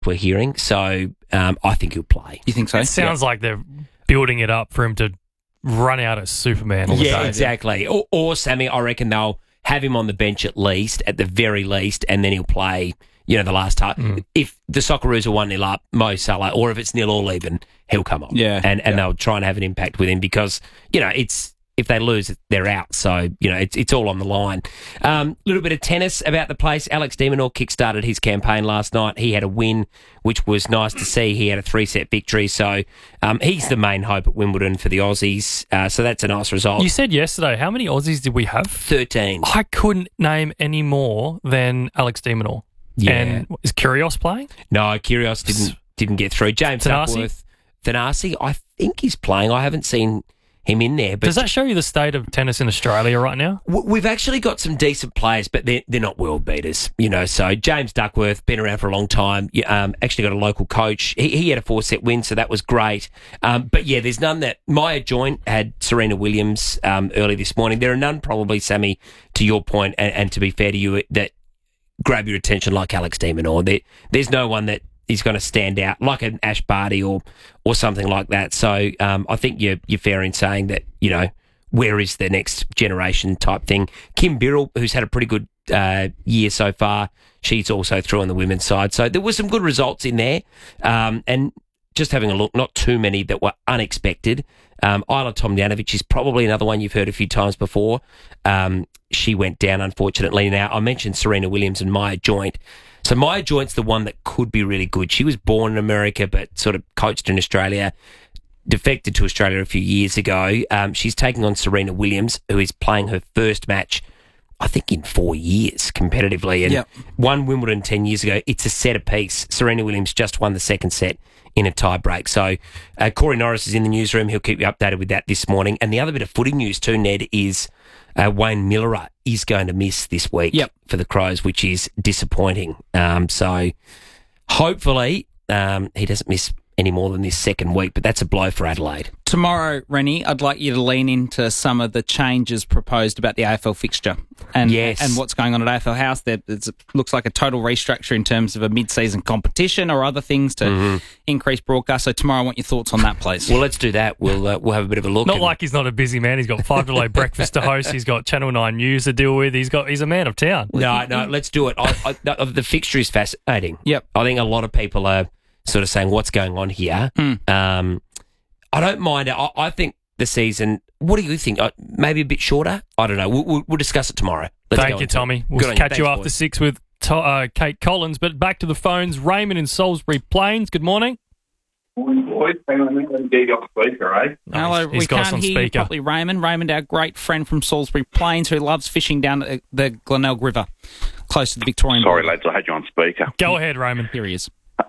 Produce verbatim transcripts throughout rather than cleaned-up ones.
we're hearing. So um, I think he'll play. You think so? It sounds yeah. like they're building it up for him to run out as Superman all the Yeah, day. exactly. Or, or, Sammy, I reckon they'll have him on the bench at least, at the very least, and then he'll play, you know, the last time. Mm. If the Socceroos are one nil up, Mo Salah, or if it's nil all even, he'll come on. Yeah. And and yeah. they'll try and have an impact with him because, you know, it's if they lose, they're out. So, you know, it's it's all on the line. A um, little bit of tennis about the place. Alex de Minaur kick-started his campaign last night. He had a win, which was nice to see. He had a three-set victory. So um, he's the main hope at Wimbledon for the Aussies. Uh, so that's a nice result. You said yesterday, how many Aussies did we have? thirteen. I couldn't name any more than Alex de Minaur. Yeah. And is Kyrgios playing? No, Kyrgios didn't didn't get through. James Thanasi? Duckworth. Thanasi, I think he's playing. I haven't seen him in there. But does that show you the state of tennis in Australia right now? We've actually got some decent players, but they're, they're not world beaters, you know. So James Duckworth, been around for a long time, um, actually got a local coach. He, he had a four-set win, so that was great. Um, but, yeah, there's none that... Maya Joint had Serena Williams um, early this morning. There are none probably, Sammy, to your point, and, and to be fair to you, that grab your attention like Alex de Minaur. There, there's no one that is going to stand out like an Ash Barty or or something like that. So um, I think you're you're fair in saying that, you know, where is the next generation type thing. Kim Birrell, who's had a pretty good uh, year so far, she's also through on the women's side. So there were some good results in there. Um, and just having a look, not too many that were unexpected. Um, Isla Tomljanovic is probably another one you've heard a few times before. Um, she went down, unfortunately. Now, I mentioned Serena Williams and Maya Joint. So Maya Joint's the one that could be really good. She was born in America but sort of coached in Australia, defected to Australia a few years ago. Um, she's taking on Serena Williams, who is playing her first match, I think, in four years competitively. And yep. won Wimbledon ten years ago. It's a set apiece. Serena Williams just won the second set in a tie break. So uh, Corey Norris is in the newsroom. He'll keep you updated with that this morning. And the other bit of footy news too, Ned, is uh, Wayne Miller is going to miss this week yep. for the Crows, which is disappointing. Um, so hopefully um, he doesn't miss any more than this second week, but that's a blow for Adelaide. Tomorrow, Rennie, I'd like you to lean into some of the changes proposed about the A F L fixture and yes. and what's going on at A F L House. There it looks like a total restructure in terms of a mid-season competition or other things to mm-hmm. increase broadcast. So tomorrow, I want your thoughts on that, please. Well, let's do that. We'll uh, we'll have a bit of a look. Not and... like he's not a busy man. He's got Five to Late breakfast to host. He's got Channel nine News to deal with. He's got he's a man of town. No, no, let's do it. I, I, no, the fixture is fascinating. Yep. I think a lot of people are sort of saying, what's going on here? Mm. Um, I don't mind it. I, I think the season, what do you think? Uh, maybe a bit shorter? I don't know. We'll, we'll, we'll discuss it tomorrow. Let's Thank you, Tommy. We'll Good catch you, you after boys. six with to, uh, Kate Collins. But back to the phones. Raymond in Salisbury Plains. Good morning. Morning, boys. Hang on, let me get you off speaker, eh? Hello, He's we got us can't on hear speaker. you properly, Raymond. Raymond, our great friend from Salisbury Plains who loves fishing down at the Glenelg River, close to the Victorian Sorry, border. lads, I had you on speaker. Go ahead, Raymond. Here he is.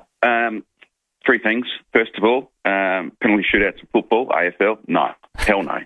Um, three things. First of all, um, penalty shootouts in football, A F L? No. Hell no.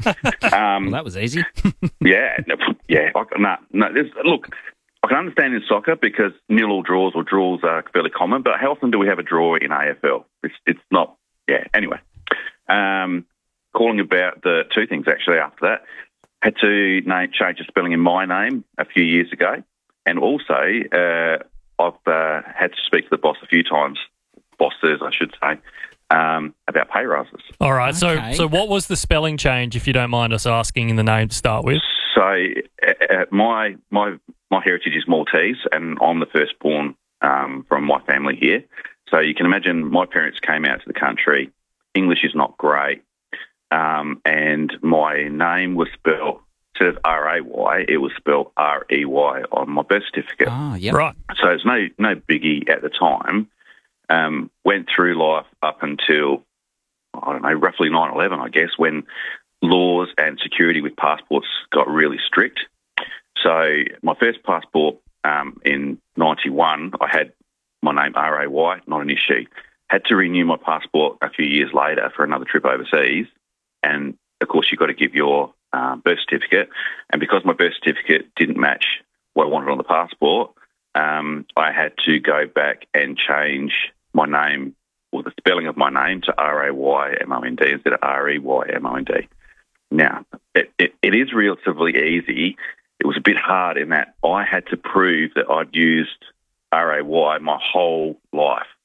um, Well, that was easy. yeah, no, yeah. I, no, no. There's, look, I can understand in soccer because nil-all draws or draws are fairly common, but how often do we have a draw in A F L? It's, it's not, yeah. Anyway, um, calling about the two things actually after that. Had to name, change the spelling in my name a few years ago, and also uh, I've uh, had to speak to the boss a few times, bosses I should say, um, about pay rises. All right. Okay. So, so what was the spelling change, if you don't mind us asking, in the name to start with? So uh, uh, my my my heritage is Maltese, and I'm the firstborn um, from my family here. So you can imagine my parents came out to the country. English is not great, um, and my name was spelled, instead of R A Y, it was spelled R E Y on my birth certificate. Ah, yeah. Right. So it's no no biggie at the time. Um, went through life up until, I don't know, roughly nine eleven, I guess, when laws and security with passports got really strict. So my first passport um, in ninety-one, I had my name R A Y, not an issue. Had to renew my passport a few years later for another trip overseas. And, of course, you've got to give your uh, birth certificate. And because my birth certificate didn't match what I wanted on the passport, um, I had to go back and change my name, or the spelling of my name, to R A Y M O N D instead of R E Y M O N D. Now, it, it, it is relatively easy. It was a bit hard in that I had to prove that I'd used R A Y my whole life.